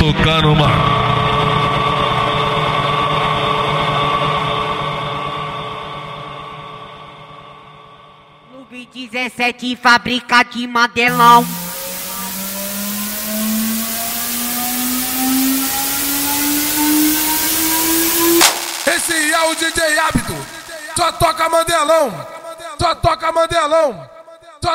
tocando uma. Clube 17, fábrica de Mandelão. Esse é o DJ Hábito, só toca Mandelão, só toca Mandelão.